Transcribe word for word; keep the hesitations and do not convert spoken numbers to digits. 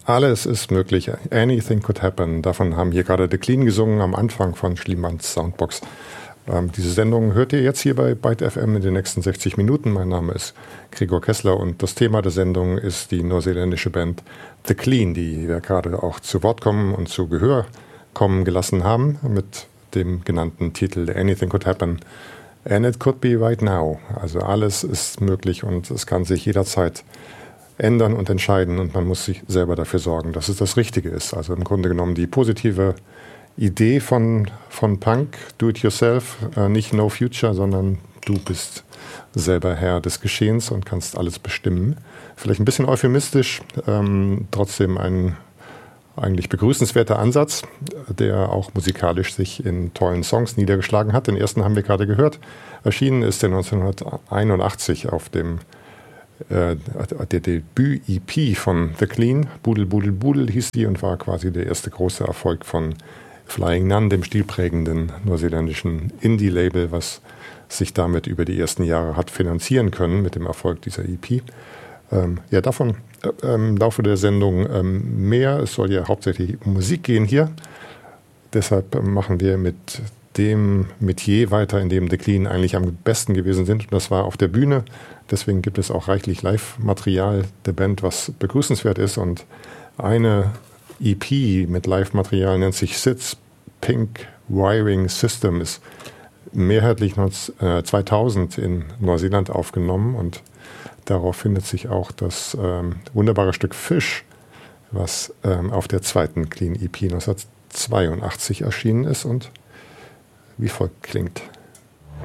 Alles ist möglich. Anything could happen. Davon haben hier gerade The Clean gesungen am Anfang von Schliemanns Soundbox. Ähm, diese Sendung hört ihr jetzt hier bei Byte F M in den nächsten sechzig Minuten. Mein Name ist Gregor Kessler und das Thema der Sendung ist die neuseeländische Band The Clean, die wir gerade auch zu Wort kommen und zu Gehör kommen gelassen haben mit dem genannten Titel Anything Could Happen. And it could be right now. Also alles ist möglich und es kann sich jederzeit ändern und entscheiden und man muss sich selber dafür sorgen, dass es das Richtige ist. Also im Grunde genommen die positive Idee von, von Punk, do it yourself, äh, nicht no future, sondern du bist selber Herr des Geschehens und kannst alles bestimmen. Vielleicht ein bisschen euphemistisch, ähm, trotzdem ein eigentlich begrüßenswerter Ansatz, der auch musikalisch sich in tollen Songs niedergeschlagen hat. Den ersten haben wir gerade gehört. Erschienen ist der neunzehnhunderteinundachtzig auf dem äh, der Debüt-E P von The Clean. Budel, Budel, Budel hieß die und war quasi der erste große Erfolg von Flying Nun, dem stilprägenden neuseeländischen Indie-Label, was sich damit über die ersten Jahre hat finanzieren können mit dem Erfolg dieser E P. Ähm, ja, davon äh, im Laufe der Sendung ähm, mehr. Es soll ja hauptsächlich um Musik gehen hier. Deshalb äh, machen wir mit dem Metier weiter, in dem The Clean eigentlich am besten gewesen sind. Und das war auf der Bühne. Deswegen gibt es auch reichlich Live-Material der Band, was begrüßenswert ist. Und eine E P mit Live-Material nennt sich Sid's Pink Wiring System, ist mehrheitlich zweitausend in Neuseeland aufgenommen und darauf findet sich auch das ähm, wunderbare Stück Fish, was ähm, auf der zweiten Clean E P neunzehnhundertzweiundachtzig erschienen ist und wie folgt klingt.